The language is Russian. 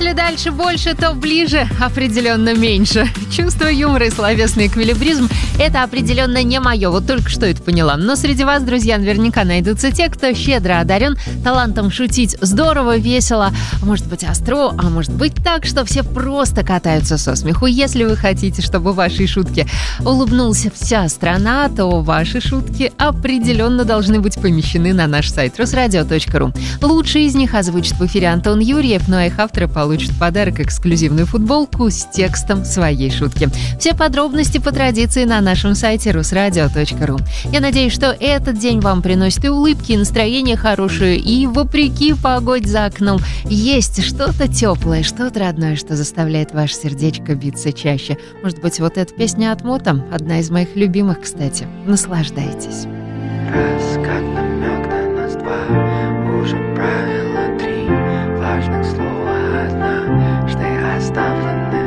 Если дальше больше, то ближе определенно меньше. Чувство юмора и словесный эквилибризм – это определенно не мое, вот только что это поняла. Но среди вас, друзья, наверняка найдутся те, кто щедро одарен талантом шутить здорово, весело, может быть остро, а может быть так, что все просто катаются со смеху. Если вы хотите, чтобы вашей шутке улыбнулась вся страна, то ваши шутки определенно должны быть помещены на наш сайт rusradio.ru. Лучшие из них озвучит в эфире Антон Юрьев, ну а их авторы получат в подарок эксклюзивную футболку с текстом своей шутки. Все подробности по традиции на нашем сайте rusradio.ru. Я надеюсь, что этот день вам приносит и улыбки, и настроение хорошее, и вопреки погоде за окном есть что-то теплое, что-то родное, что заставляет ваше сердечко биться чаще. Может быть, вот эта песня от Мота, одна из моих любимых, кстати. Наслаждайтесь. Раз, как намек на нас два, уже правило 3 важных слова однажды оставлены.